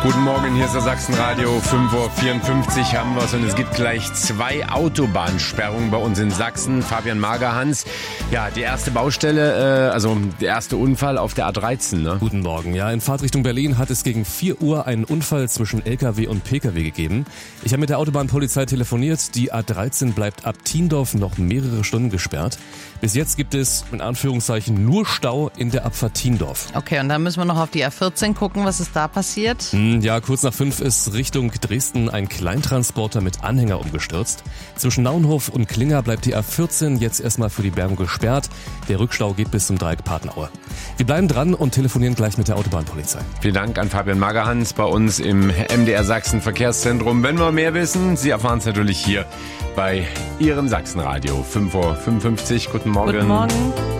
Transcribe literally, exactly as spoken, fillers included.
Guten Morgen, hier ist der Sachsenradio. fünf Uhr vierundfünfzig haben wir es und es gibt gleich zwei Autobahnsperrungen bei uns in Sachsen. Fabian Magerhans, ja, die erste Baustelle, äh, also der erste Unfall auf der A dreizehn, ne? Guten Morgen. Ja, in Fahrtrichtung Berlin hat es gegen vier Uhr einen Unfall zwischen L K W und P K W gegeben. Ich habe mit der Autobahnpolizei telefoniert. Die A dreizehn bleibt ab Thiendorf noch mehrere Stunden gesperrt. Bis jetzt gibt es, in Anführungszeichen, nur Stau in der Abfahrt Thiendorf. Okay, und dann müssen wir noch auf die A vierzehn gucken, was ist da passiert? Hm, ja, kurz nach fünf ist Richtung Dresden ein Kleintransporter mit Anhänger umgestürzt. Zwischen Naunhof und Klinger bleibt die A vierzehn jetzt erstmal für die Bergung gesperrt. Der Rückstau geht bis zum Dreieck Patenaue. Wir bleiben dran und telefonieren gleich mit der Autobahnpolizei. Vielen Dank an Fabian Magerhans bei uns im M D R Sachsen Verkehrszentrum. Wenn wir mehr wissen, Sie erfahren es natürlich hier bei Ihrem Sachsenradio. fünf Uhr fünfundfünfzig. Guten Morgen. Guten Morgen.